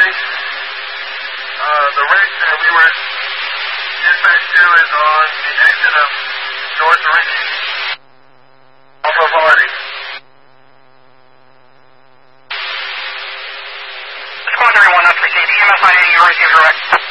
The rig that we were dispatched to is on the exit of North Ridge, off of Harding. Squad 31, that's received. EMS 980, you received direct.